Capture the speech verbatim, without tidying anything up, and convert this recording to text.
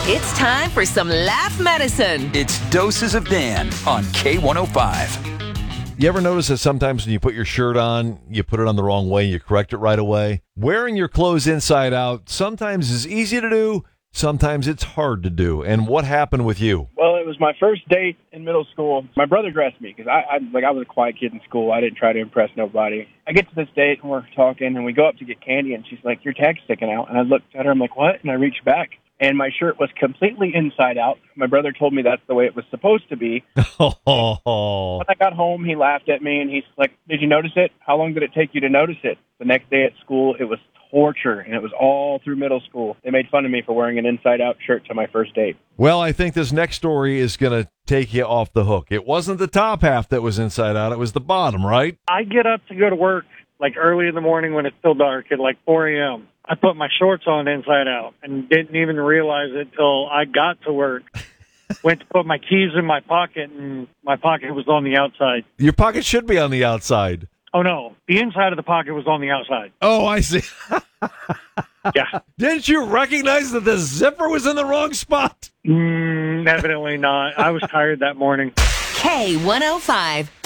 It's time for some laugh medicine. It's Doses of Dan on K one oh five. You ever notice that sometimes when you put your shirt on, you put it on the wrong way, you correct it right away? Wearing your clothes inside out sometimes is easy to do, sometimes it's hard to do. And what happened with you? Well, it was my first date in middle school. My brother dressed me because I, I like I was a quiet kid in school. I didn't try to impress nobody. I get to this date and we're talking, and we go up to get candy, and she's like, "Your tag's sticking out." And I looked at her, I'm like, "What?" And I reached back, and my shirt was completely inside out. My brother told me that's the way it was supposed to be. Oh. When I got home, he laughed at me, and he's like, "Did you notice it? How long did it take you to notice it?" The next day at school, it was torture, and it was all through middle school. They made fun of me for wearing an inside-out shirt to my first date. Well, I think this next story is going to take you off the hook. It wasn't the top half that was inside out. It was the bottom, right? I get up to go to work like early in the morning when it's still dark at like four a.m. I put my shorts on inside out and didn't even realize it till I got to work. Went to put my keys in my pocket, and my pocket was on the outside. Your pocket should be on the outside. Oh, no. The inside of the pocket was on the outside. Oh, I see. Yeah. Didn't you recognize that the zipper was in the wrong spot? Mm, evidently not. I was tired that morning. K one oh five.